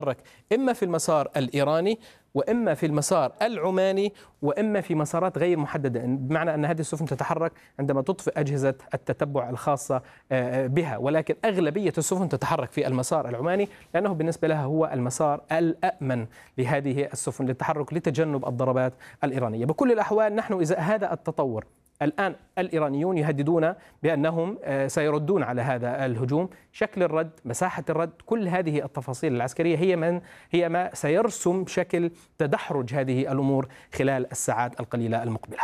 إما في المسار الإيراني وإما في المسار العماني وإما في مسارات غير محددة، بمعنى أن هذه السفن تتحرك عندما تطفئ أجهزة التتبع الخاصة بها، ولكن أغلبية السفن تتحرك في المسار العماني لأنه بالنسبة لها هو المسار الأأمن لهذه السفن للتحرك لتجنب الضربات الإيرانية. بكل الأحوال نحن إذا هذا التطور الآن الإيرانيون يهددون بأنهم سيردون على هذا الهجوم، شكل الرد، مساحة الرد، كل هذه التفاصيل العسكرية هي ما سيرسم شكل تدحرج هذه الأمور خلال الساعات القليلة المقبلة.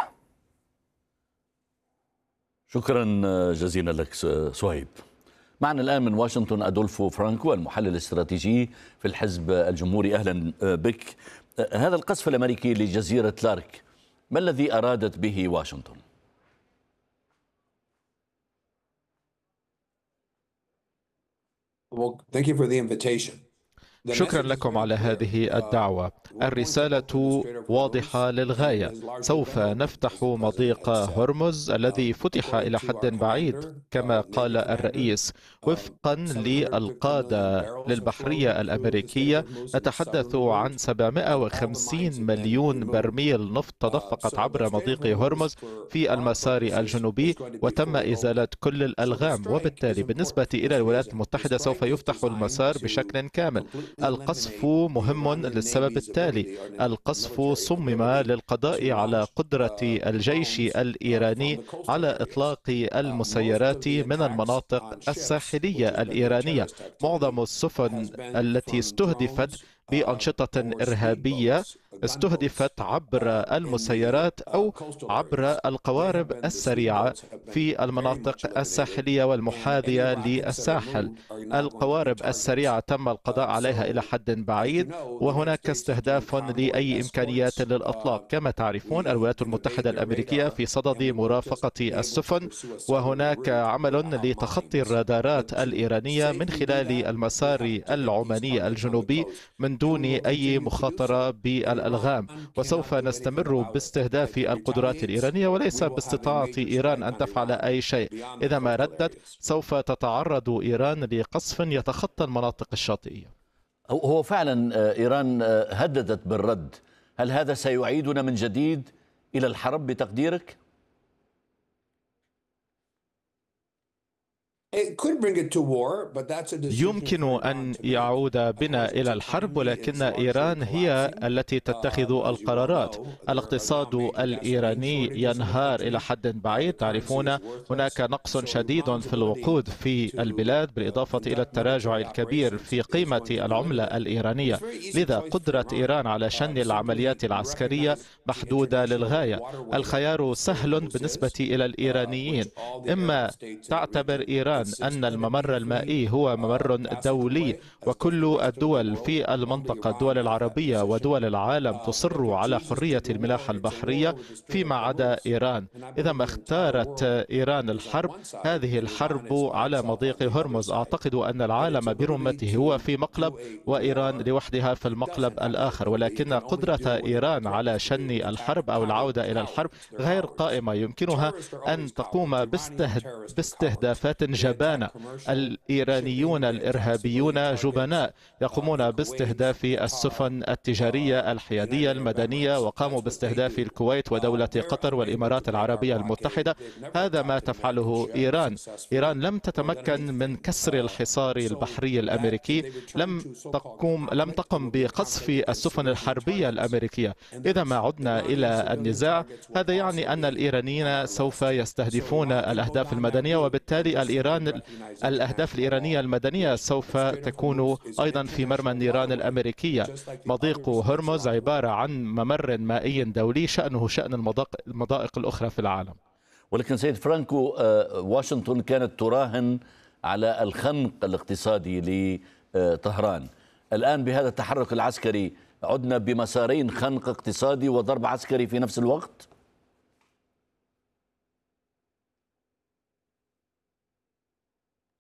شكرا جزيلا لك صهيب. معنا الآن من واشنطن أدولفو فرانكو المحلل الاستراتيجي في الحزب الجمهوري. أهلا بك. هذا القصف الأمريكي لجزيرة لارك ما الذي أرادت به واشنطن؟ شكرا لكم على هذه الدعوة. الرسالة واضحة للغاية. سوف نفتح مضيق هرمز الذي فتح إلى حد بعيد كما قال الرئيس وفقا للقادة للبحرية الأمريكية. نتحدث عن 750 مليون برميل نفط تدفقت عبر مضيق هرمز في المسار الجنوبي وتم إزالة كل الألغام، وبالتالي بالنسبة إلى الولايات المتحدة سوف يفتح المسار بشكل كامل. القصف مهم للسبب التالي: القصف صمم للقضاء على قدرة الجيش الإيراني على إطلاق المسيرات من المناطق الساحلية الإيرانية. معظم السفن التي استهدفت بأنشطة إرهابية استهدفت عبر المسيرات أو عبر القوارب السريعة في المناطق الساحلية والمحاذية للساحل. القوارب السريعة تم القضاء عليها إلى حد بعيد، وهناك استهداف لأي إمكانيات للإطلاق. كما تعرفون الولايات المتحدة الأمريكية في صدد مرافقة السفن، وهناك عمل لتخطي الرادارات الإيرانية من خلال المسار العماني الجنوبي من دون أي مخاطرة بالألغام. وسوف نستمر باستهداف القدرات الإيرانية وليس باستطاعة إيران أن تفعل أي شيء. إذا ما ردت سوف تتعرض إيران لقصف يتخطى المناطق الشاطئية. هو فعلا إيران هددت بالرد. هل هذا سيعيدنا من جديد إلى الحرب بتقديرك؟ يمكن أن يعود بنا إلى الحرب، ولكن إيران هي التي تتخذ القرارات. الاقتصاد الإيراني ينهار إلى حد بعيد. تعرفون هناك نقص شديد في الوقود في البلاد بالإضافة إلى التراجع الكبير في قيمة العملة الإيرانية. لذا قدرة إيران على شن العمليات العسكرية محدودة للغاية. الخيار سهل بالنسبة إلى الإيرانيين: إما تعتبر إيران أن الممر المائي هو ممر دولي وكل الدول في المنطقة، الدول العربية ودول العالم، تصر على حرية الملاحة البحرية فيما عدا إيران. إذا ما اختارت إيران الحرب، هذه الحرب على مضيق هرمز. أعتقد أن العالم برمته هو في مقلب وإيران لوحدها في المقلب الآخر، ولكن قدرة إيران على شن الحرب أو العودة إلى الحرب غير قائمة. يمكنها أن تقوم باستهدافات جبانة. الإيرانيون الإرهابيون جبناء يقومون باستهداف السفن التجارية الحيادية المدنية، وقاموا باستهداف الكويت ودولة قطر والإمارات العربية المتحدة. هذا ما تفعله إيران. إيران لم تتمكن من كسر الحصار البحري الأمريكي، لم تقم بقصف السفن الحربية الأمريكية. إذا ما عدنا إلى النزاع، هذا يعني أن الإيرانيين سوف يستهدفون الأهداف المدنية، وبالتالي الأهداف الإيرانية المدنية سوف تكون أيضا في مرمى النيران الأمريكية. مضيق هرمز عبارة عن ممر مائي دولي شأنه شأن المضائق الأخرى في العالم. ولكن سيد فرانكو، واشنطن كانت تراهن على الخنق الاقتصادي لطهران. الآن بهذا التحرك العسكري عدنا بمسارين: خنق اقتصادي وضرب عسكري في نفس الوقت.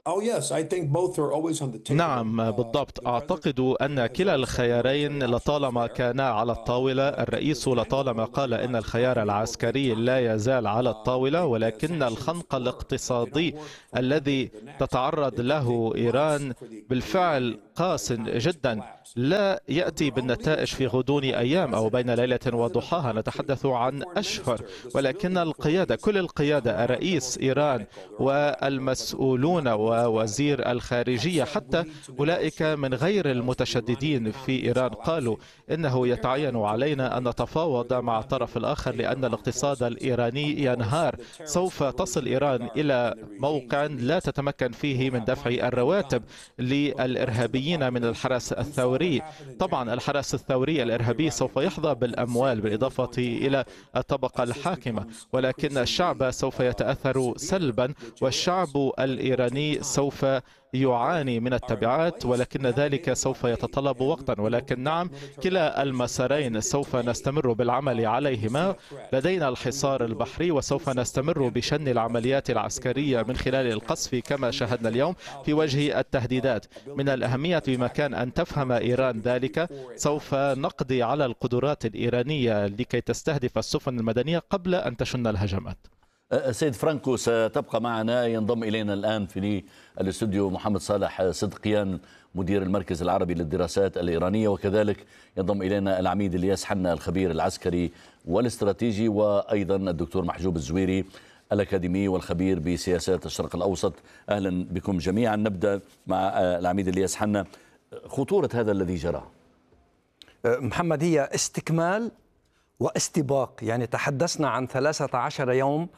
نعم بالضبط، أعتقد أن كلا الخيارين لطالما كانا على الطاولة. الرئيس لطالما قال إن الخيار العسكري لا يزال على الطاولة، ولكن الخنق الاقتصادي الذي تتعرض له إيران بالفعل قاس جدا، لا يأتي بالنتائج في غضون أيام أو بين ليلة وضحاها، نتحدث عن أشهر. ولكن القيادة، كل القيادة، رئيس إيران والمسؤولون ووزير الخارجية، حتى أولئك من غير المتشددين في إيران، قالوا إنه يتعين علينا أن نتفاوض مع الطرف الآخر لأن الاقتصاد الإيراني ينهار. سوف تصل إيران إلى موقع لا تتمكن فيه من دفع الرواتب للإرهابيين من الحرس الثوري. طبعا الحرس الثوري الإرهابي سوف يحظى بالأموال بالإضافة إلى الطبقة الحاكمة، ولكن الشعب سوف يتأثر سلبا، والشعب الإيراني سوف يعاني من التبعات، ولكن ذلك سوف يتطلب وقتا. ولكن نعم، كلا المسارين سوف نستمر بالعمل عليهما. لدينا الحصار البحري، وسوف نستمر بشن العمليات العسكرية من خلال القصف كما شاهدنا اليوم في وجه التهديدات. من الأهمية بمكان أن تفهم إيران ذلك. سوف نقضي على القدرات الإيرانية لكي تستهدف السفن المدنية قبل أن تشن الهجمات. سيد فرانكو، ستبقى معنا. ينضم إلينا الآن في الاستوديو محمد صالح صدقيان، مدير المركز العربي للدراسات الإيرانية، وكذلك ينضم إلينا العميد الياس حنا الخبير العسكري والاستراتيجي، وأيضا الدكتور محجوب الزويري الأكاديمي والخبير بسياسات الشرق الأوسط. أهلا بكم جميعا. نبدأ مع العميد الياس حنا. خطورة هذا الذي جرى محمد هي استكمال واستباق. يعني تحدثنا عن 13 يوم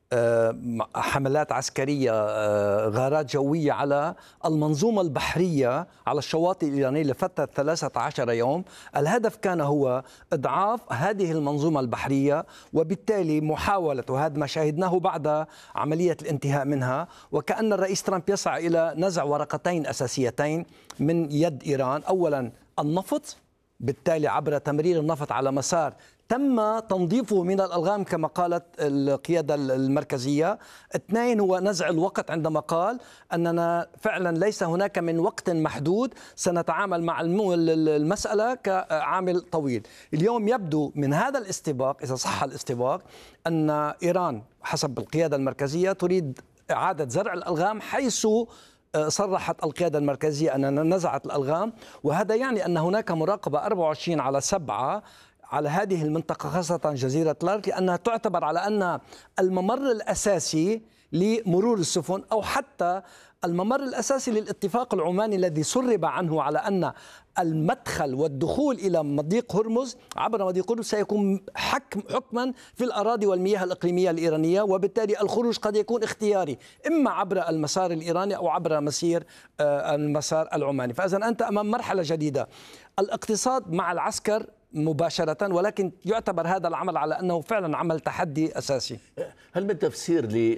حملات عسكرية، غارات جوية على المنظومة البحرية على الشواطئ الإيرانية لفترة 13 يوم. الهدف كان هو إضعاف هذه المنظومة البحرية، وبالتالي محاولة، وهذا ما شاهدناه بعد عملية الانتهاء منها، وكأن الرئيس ترامب يسعى إلى نزع ورقتين أساسيتين من يد إيران. أولا النفط، بالتالي عبر تمرير النفط على مسار تم تنظيفه من الألغام كما قالت القيادة المركزية. اثنين هو نزع الوقت، عندما قال أننا فعلا ليس هناك من وقت محدود، سنتعامل مع المسألة كعامل طويل. اليوم يبدو من هذا الاستباق، إذا صح الاستباق، أن إيران حسب القيادة المركزية تريد إعادة زرع الألغام، حيث صرحت القيادة المركزية أننا نزعت الألغام، وهذا يعني أن هناك مراقبة 24/7 على هذه المنطقة، خاصة جزيرة لارك، لأنها تعتبر على أن الممر الأساسي لمرور السفن، أو حتى الممر الأساسي للاتفاق العماني الذي سرب عنه، على أن المدخل والدخول إلى مضيق هرمز عبر مضيق هرمز سيكون حكما في الأراضي والمياه الإقليمية الإيرانية، وبالتالي الخروج قد يكون اختياري، إما عبر المسار الإيراني أو عبر المسار العماني. فإذا أنت أمام مرحلة جديدة. الاقتصاد مع العسكر مباشرة، ولكن يعتبر هذا العمل على أنه فعلا عمل تحدي أساسي. هل من تفسير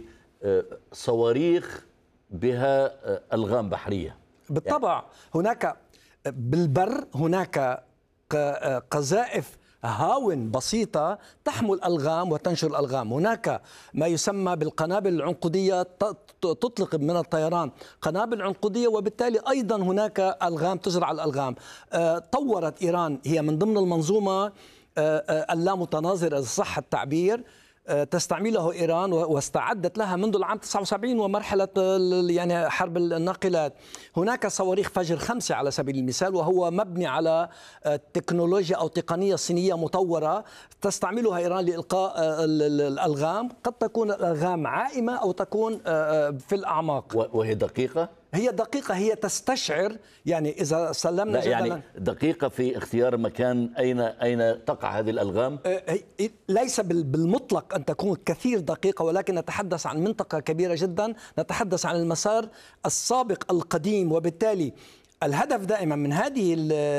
لصواريخ بها ألغام بحرية؟ بالطبع هناك بالبر هناك قذائف هاون بسيطة تحمل ألغام وتنشر الألغام. هناك ما يسمى بالقنابل العنقودية، تطلق من الطيران قنابل عنقودية، وبالتالي أيضا هناك ألغام تزرع الألغام. طورت إيران، هي من ضمن المنظومة اللامتناظرة إذا صح التعبير، تستعمله إيران واستعدت لها منذ العام 79 ومرحلة يعني حرب الناقلات. هناك صواريخ فجر 5 على سبيل المثال، وهو مبني على تكنولوجيا أو تقنية صينية مطورة تستعملها إيران لإلقاء الألغام. قد تكون الألغام عائمة أو تكون في الأعماق. وهي دقيقة؟ هي دقيقة، هي تستشعر، يعني إذا سلمنا جدلا، يعني دقيقة في اختيار مكان أين تقع هذه الألغام؟ ليس بالمطلق أن تكون كثير دقيقة، ولكن نتحدث عن منطقة كبيرة جدا، نتحدث عن المسار السابق القديم. وبالتالي الهدف دائما من هذه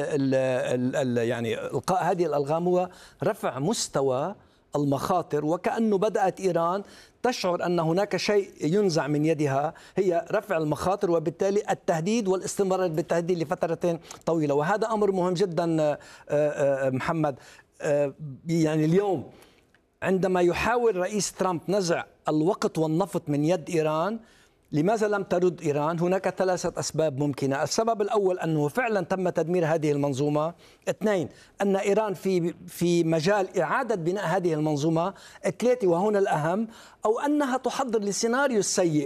يعني إلقاء هذه الألغام هو رفع مستوى المخاطر، وكأنه بدأت إيران تشعر أن هناك شيء ينزع من يدها، هي رفع المخاطر، وبالتالي التهديد والاستمرار بالتهديد لفترة طويلة. وهذا أمر مهم جدا محمد. يعني اليوم عندما يحاول رئيس ترامب نزع الوقت والنفط من يد إيران، لماذا لم ترد إيران؟ هناك 3 أسباب ممكنة. السبب الأول أنه فعلا تم تدمير هذه المنظومة. 2 أن إيران في مجال إعادة بناء هذه المنظومة. 3 وهنا الأهم، أو أنها تحضر لسيناريو السيء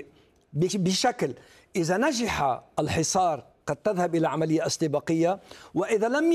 بشكل إذا نجح الحصار قد تذهب إلى عملية استباقية، وإذا لم